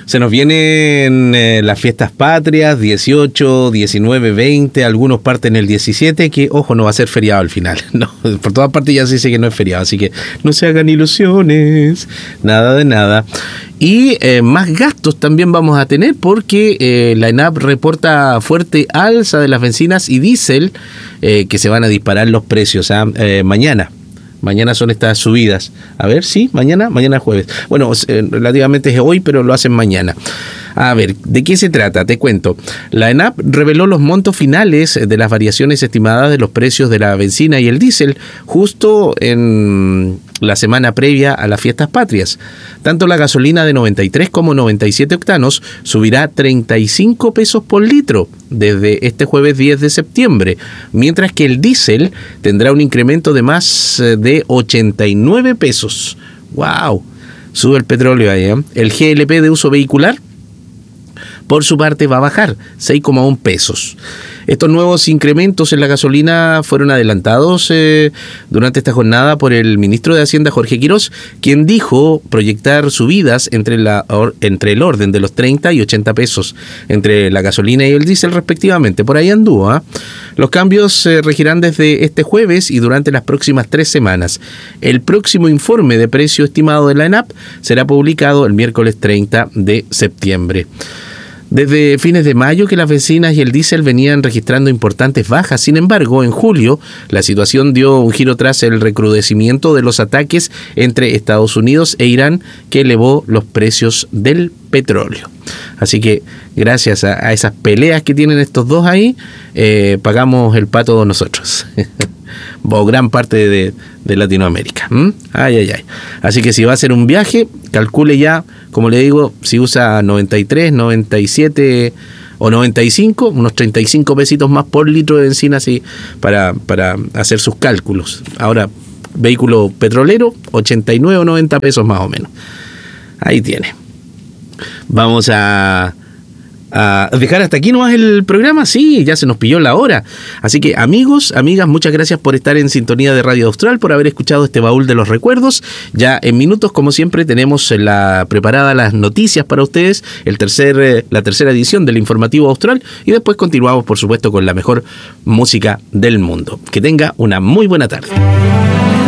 Se nos vienen las fiestas patrias, 18, 19, 20, algunos parten el 17, que, ojo, no va a ser feriado al final. No, por todas partes ya se dice que no es feriado, así que no se hagan ilusiones, nada de nada. Y más gastos también vamos a tener porque la ENAP reporta fuerte alza de las bencinas y diésel, que se van a disparar los precios mañana. Mañana son estas subidas. A ver, sí, mañana es jueves. Bueno, relativamente es hoy, pero lo hacen mañana. A ver, ¿de qué se trata? Te cuento. La ENAP reveló los montos finales de las variaciones estimadas de los precios de la benzina y el diésel justo en la semana previa a las fiestas patrias. Tanto la gasolina de 93 como 97 octanos subirá 35 pesos por litro desde este jueves 10 de septiembre, mientras que el diésel tendrá un incremento de más de 89 pesos. ¡Wow! Sube el petróleo ahí, ¿eh? El GLP de uso vehicular, por su parte, va a bajar 6,1 pesos. Estos nuevos incrementos en la gasolina fueron adelantados durante esta jornada por el ministro de Hacienda, Jorge Quirós, quien dijo proyectar subidas entre el orden de los 30 y 80 pesos entre la gasolina y el diésel respectivamente. Por ahí anduvo, ¿eh? Los cambios se regirán desde este jueves y durante las próximas 3 semanas. El próximo informe de precio estimado de la ENAP será publicado el miércoles 30 de septiembre. Desde fines de mayo que las bencinas y el diésel venían registrando importantes bajas. Sin embargo, en julio la situación dio un giro tras el recrudecimiento de los ataques entre Estados Unidos e Irán, que elevó los precios del petróleo. Así que gracias a esas peleas que tienen estos dos ahí, pagamos el pato nosotros. O gran parte de Latinoamérica. Ay. Así que si va a hacer un viaje, calcule ya, como le digo, si usa 93, 97 o 95, unos 35 pesitos más por litro de benzina, así para hacer sus cálculos. Ahora, vehículo petrolero, 89 o 90 pesos más o menos. Ahí tiene. Vamos a dejar hasta aquí nomás el programa. Sí, ya se nos pilló la hora. Así que amigos, amigas, muchas gracias por estar en sintonía de Radio Austral, por haber escuchado este baúl de los recuerdos. Ya en minutos, como siempre, tenemos preparada las noticias para ustedes, la tercera edición del Informativo Austral, y después continuamos, por supuesto, con la mejor música del mundo. Que tenga una muy buena tarde.